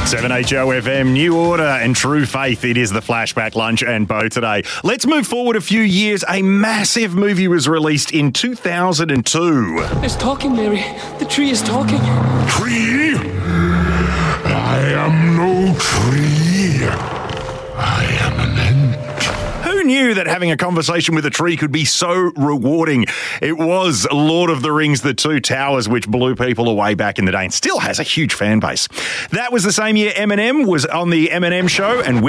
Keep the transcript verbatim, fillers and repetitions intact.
seven H O F M, New Order and True Faith. It is the Flashback Lunch and Bow today. Let's move forward a few years. A massive movie was released in two thousand two. It's talking, Mary. The tree is talking. Tree? I am no tree. I am an ant. Who knew that having a conversation with a tree could be so rewarding? It was Lord of the Rings, The Two Towers, which blew people away back in the day and still has a huge fan base. That was the same year Eminem was on the Eminem Show and